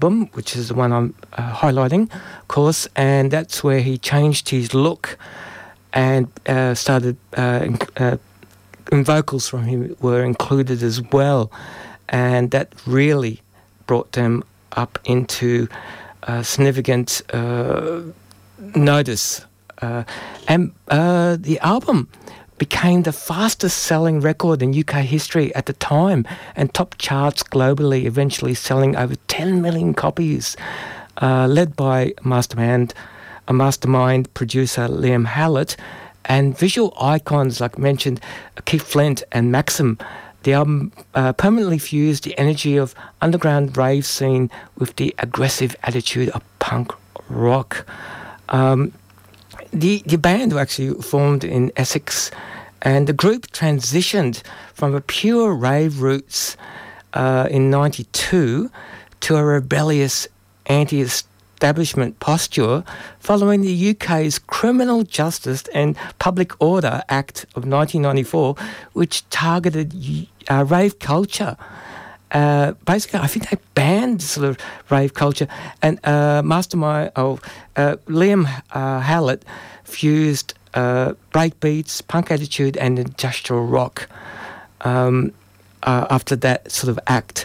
album, which is the one I'm highlighting, of course, and that's where he changed his look and started, and vocals from him were included as well, and that really brought them up into significant notice. And the album became the fastest selling record in UK history at the time and top charts globally, eventually selling over 10 million copies, led by mastermind producer Liam Howlett and visual icons like mentioned Keith Flint and Maxim. The album permanently fused the energy of underground rave scene with the aggressive attitude of punk rock. The band were actually formed in Essex, and the group transitioned from a pure rave roots in 92 to a rebellious anti-establishment posture following the UK's Criminal Justice and Public Order Act of 1994, which targeted rave culture. Basically, I think they banned sort of rave culture, and Liam Howlett fused breakbeats, punk attitude, and industrial rock after that sort of act.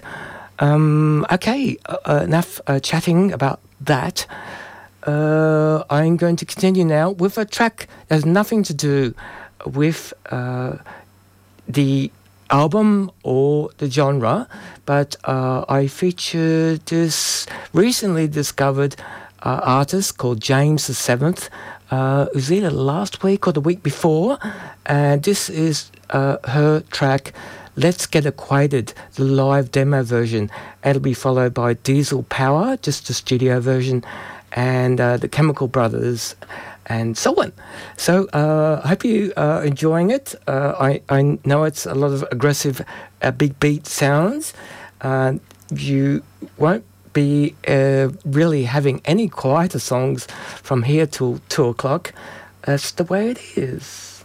Enough chatting about that. I'm going to continue now with a track that has nothing to do with the album or the genre, but I featured this recently discovered artist called James the Seventh. It was either last week or the week before, and this is her track Let's Get Acquainted, the live demo version. It'll be followed by Diesel Power, just the studio version, and the Chemical Brothers, and so on. So I hope you are enjoying it. I know it's a lot of aggressive big beat sounds. You won't be really having any quieter songs from here till 2 o'clock. That's the way it is.